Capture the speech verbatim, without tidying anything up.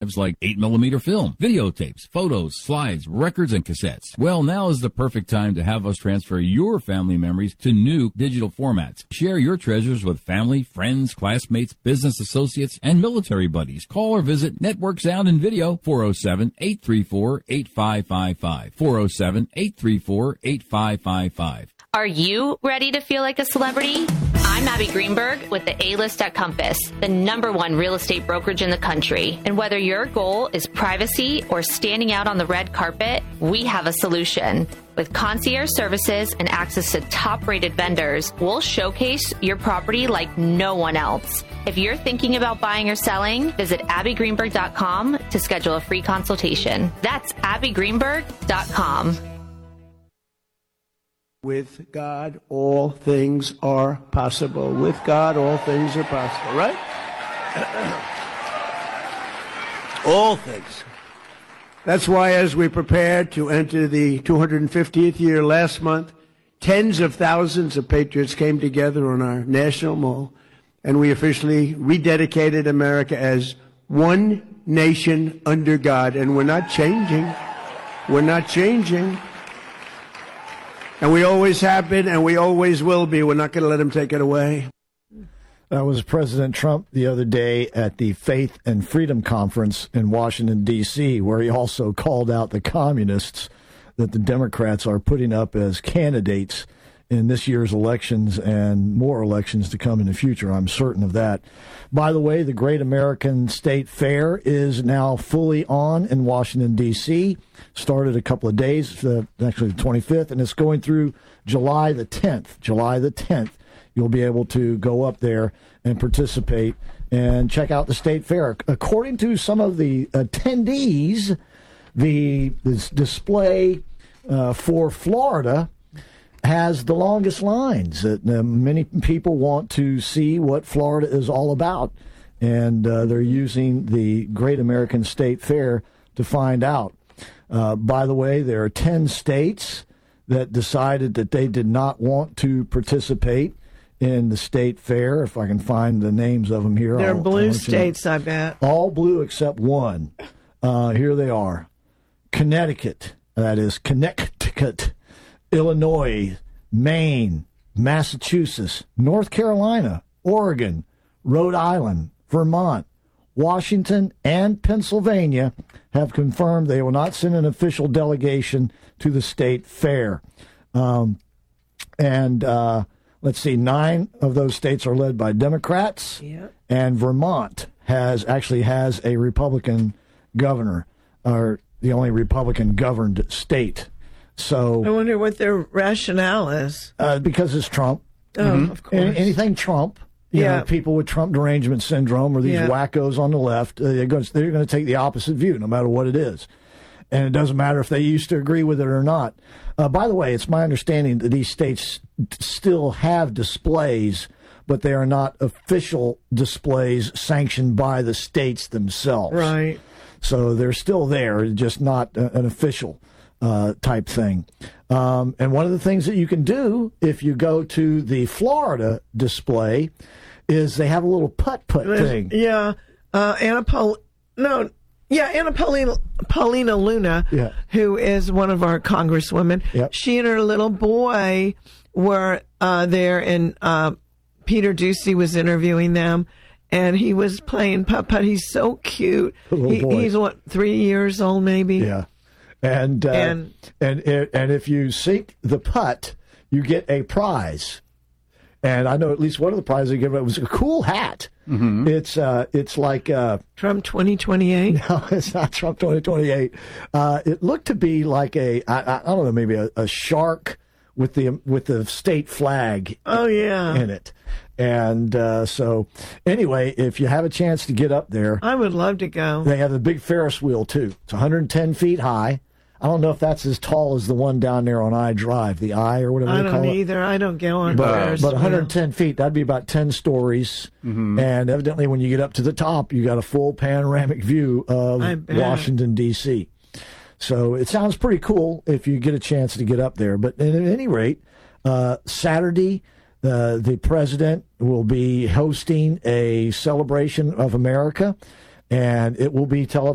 like eight millimeter film, videotapes, photos, slides, records, and cassettes. Well, now is the perfect time to have us transfer your family memories to new digital formats. Share your treasures with family, friends, classmates, business associates, and military buddies. Call or visit Network Sound and Video, four oh seven, eight three four, eight five five five, four oh seven, eight three four, eight five five five. Are you ready to feel like a celebrity? I'm Abby Greenberg with the A-List at Compass, the number one real estate brokerage in the country. And whether your goal is privacy or standing out on the red carpet, we have a solution. With concierge services and access to top-rated vendors, we'll showcase your property like no one else. If you're thinking about buying or selling, visit abby greenberg dot com to schedule a free consultation. That's abby greenberg dot com. With God, all things are possible. With God, all things are possible, right? All things. That's why as we prepared to enter the two hundred fiftieth year last month, tens of thousands of patriots came together on our national mall, and we officially rededicated America as one nation under God. And we're not changing. We're not changing. And we always have been, and we always will be. We're not going to let him take it away. That was President Trump the other day at the Faith and Freedom Conference in Washington, D C, where he also called out the communists that the Democrats are putting up as candidates in this year's elections and more elections to come in the future. I'm certain of that. By the way, the Great American State Fair is now fully on in Washington, D C Started a couple of days, uh, actually the twenty-fifth, and it's going through July the tenth. July the tenth, you'll be able to go up there and participate and check out the State Fair. According to some of the attendees, the this display uh, for Florida has the longest lines. Uh, many people want to see what Florida is all about, and uh, they're using the Great American State Fair to find out. Uh, by the way, there are ten states that decided that they did not want to participate in the state fair. If I can find the names of them here. They're I'll, blue I'll states, you know. I bet. All blue except one. Uh, here they are. Connecticut, that is Connecticut, Illinois, Maine, Massachusetts, North Carolina, Oregon, Rhode Island, Vermont, Washington, and Pennsylvania have confirmed they will not send an official delegation to the state fair. Um, and uh, let's see, nine of those states are led by Democrats, yep. and Vermont has actually has a Republican governor, or the only Republican-governed state. So I wonder what their rationale is. Uh, because it's Trump. Oh, mm-hmm. Of course. Any, anything Trump. You yeah. know, people with Trump derangement syndrome or these yeah. wackos on the left, uh, they're going to, they're going to take the opposite view no matter what it is. And it doesn't matter if they used to agree with it or not. Uh, by the way, it's my understanding that these states still have displays, but they are not official displays sanctioned by the states themselves. Right. So they're still there, just not uh, an official uh, type thing. Um, and one of the things that you can do if you go to the Florida display is they have a little putt-putt thing. Yeah. Uh, Anna Paul, no, yeah, Anna Paulina, Paulina Luna, yeah. who is one of our congresswomen, yep. she and her little boy were uh, there, and uh, Peter Ducey was interviewing them, and he was playing putt-putt. He's so cute. He, he's, what, three years old maybe? Yeah. And, uh, and and and if you sink the putt, you get a prize. And I know at least one of the prizes they give it was a cool hat. Mm-hmm. It's uh, it's like uh, Trump twenty twenty-eight. No, it's not Trump twenty twenty-eight. Uh, it looked to be like a I, I don't know, maybe a, a shark with the with the state flag. Oh yeah, in it. And uh, so, anyway, if you have a chance to get up there, I would love to go. They have the big Ferris wheel too. It's one hundred ten feet high. I don't know if that's as tall as the one down there on I Drive, the I or whatever I they call it. I don't either. I don't go on but, Ferris But one hundred wheel. ten feet, that'd be about ten stories. Mm-hmm. And evidently when you get up to the top, you got a full panoramic view of Washington, D C So it sounds pretty cool if you get a chance to get up there. But at any rate, uh, Saturday, uh, the president will be hosting a celebration of America, and it will be televised.